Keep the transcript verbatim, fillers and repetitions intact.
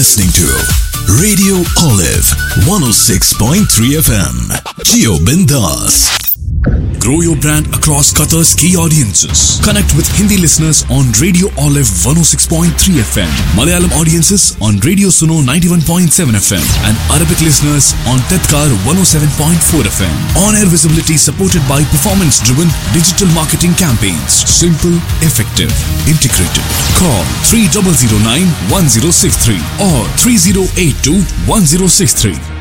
listening to Radio Olive one oh six point three F M. Jio Bindas. Grow your brand across Qatar's key audiences. Connect with Hindi listeners on Radio Olive one oh six point three F M, Malayalam audiences on Radio Suno ninety-one point seven F M, and Arabic listeners on Tedkar one oh seven point four F M. On-air visibility supported by performance-driven digital marketing campaigns. Simple, effective, integrated. Call three zero zero nine one zero six three or three zero eight two one zero six three.